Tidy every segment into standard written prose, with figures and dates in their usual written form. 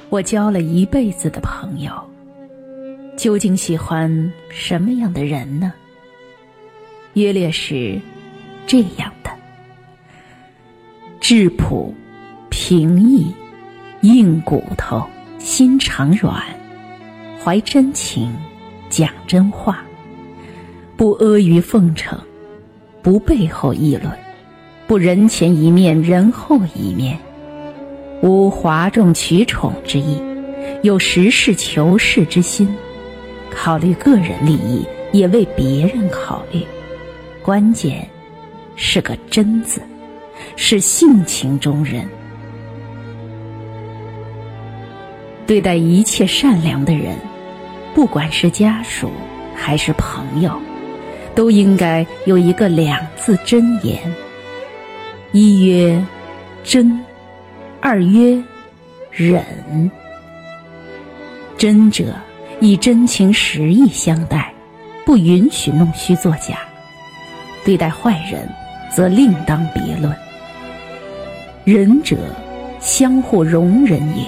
我交了一辈子的朋友，究竟喜欢什么样的人呢？约略是这样的：质朴、平易、硬骨头、心肠软，怀真情，讲真话，不阿谀奉承，不背后议论，不人前一面人后一面，无哗众取宠之意，有实事求是之心，考虑个人利益，也为别人考虑，关键是个真字，是性情中人。对待一切善良的人，不管是家属还是朋友，都应该有一个2字真言：一曰真，二曰忍。真者以真情实意相待，不允许弄虚作假；对待坏人则另当别论。忍者相互容忍也。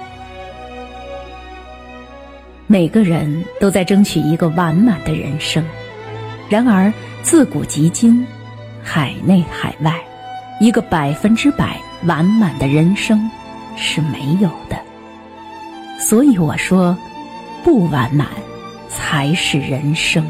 每个人都在争取一个完满的人生，然而自古及今，海内海外，一个100%完满的人生是没有的。所以我说，不完满才是人生。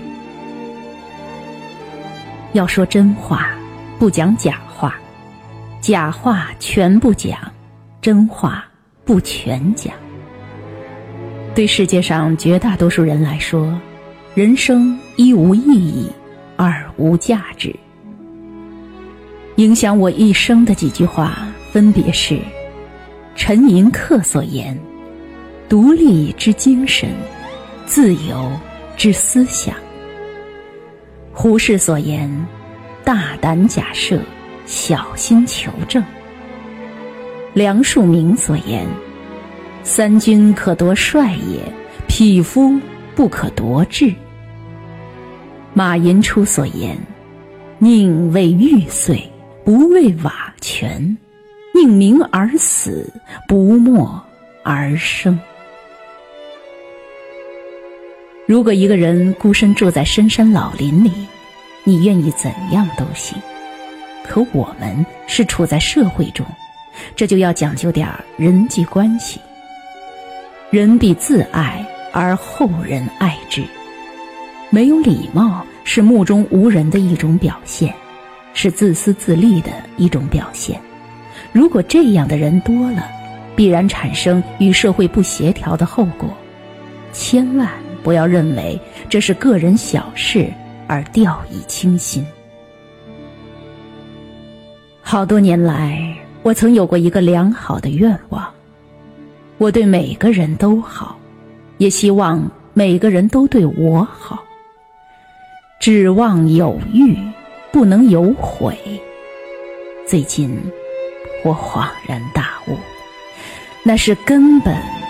要说真话，不讲假话，假话全不讲，真话不全讲。对世界上绝大多数人来说，人生一无意义，二无价值。影响我一生的几句话分别是：陈寅恪所言，独立之精神，自由之思想；胡适所言，大胆假设，小心求证；梁漱溟所言，三军可夺帅也，匹夫不可夺志；马寅初所言，宁为玉碎，不为瓦全；宁鸣而死，不默而生。如果一个人孤身住在深山老林里，你愿意怎样都行。可我们是处在社会中，这就要讲究点人际关系。人必自爱，而后人爱之。没有礼貌是目中无人的一种表现，是自私自利的一种表现。如果这样的人多了，必然产生与社会不协调的后果。千万不要认为这是个人小事而掉以轻心。好多年来，我曾有过一个良好的愿望，我对每个人都好，也希望每个人都对我好。指望有欲，不能有悔。最近我恍然大悟，那是根本